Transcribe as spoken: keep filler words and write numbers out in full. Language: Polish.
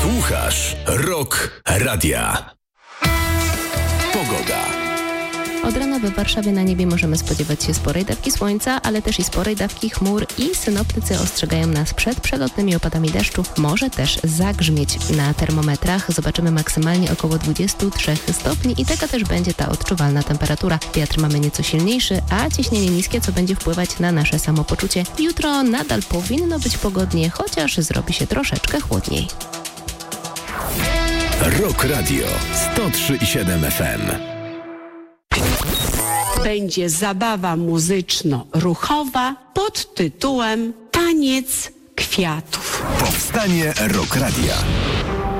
Słuchasz Rock Radia. Pogoda. Od rana w Warszawie na niebie możemy spodziewać się sporej dawki słońca, ale też i sporej dawki chmur i synoptycy ostrzegają nas przed przelotnymi opadami deszczu. Może też zagrzmieć na termometrach. Zobaczymy maksymalnie około dwadzieścia trzy stopni i taka też będzie ta odczuwalna temperatura. Wiatr mamy nieco silniejszy, a ciśnienie niskie, co będzie wpływać na nasze samopoczucie. Jutro nadal powinno być pogodnie, chociaż zrobi się troszeczkę chłodniej. Rock Radio sto trzy i siedem F M. Będzie zabawa muzyczno-ruchowa pod tytułem Taniec Kwiatów. Powstanie Rock Radia.